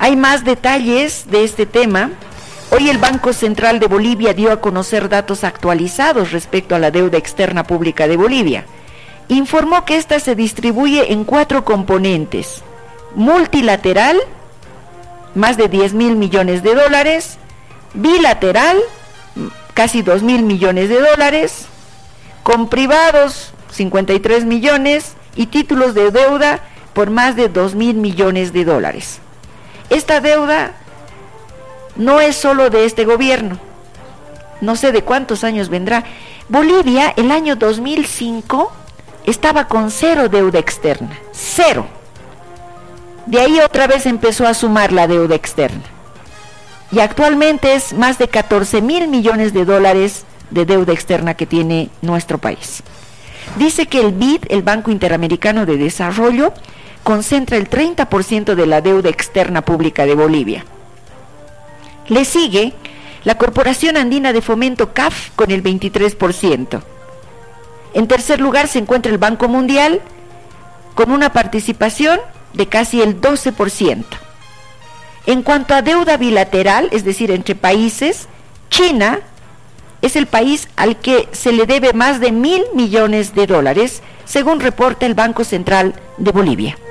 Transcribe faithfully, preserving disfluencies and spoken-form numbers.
Hay más detalles de este tema. Hoy el Banco Central de Bolivia dio a conocer datos actualizados respecto a la deuda externa pública de Bolivia. Informó que esta se distribuye en cuatro componentes: multilateral, más de diez mil millones de dólares; bilateral, casi dos mil millones de dólares; con privados, cincuenta y tres millones, y títulos de deuda por más de dos mil millones de dólares. Esta deuda no es solo de este gobierno, no sé de cuántos años vendrá. Bolivia, el año dos mil cinco, estaba con cero deuda externa, cero. De ahí otra vez empezó a sumar la deuda externa. Y actualmente es más de catorce mil millones de dólares de deuda externa que tiene nuestro país. Dice que el B I D, el Banco Interamericano de Desarrollo, concentra el treinta por ciento de la deuda externa pública de Bolivia. Le sigue la Corporación Andina de Fomento, C A F, con el veintitrés por ciento. En tercer lugar se encuentra el Banco Mundial, con una participación de casi el doce por ciento. En cuanto a deuda bilateral, es decir, entre países, China es el país al que se le debe más de mil millones de dólares, según reporta el Banco Central de Bolivia.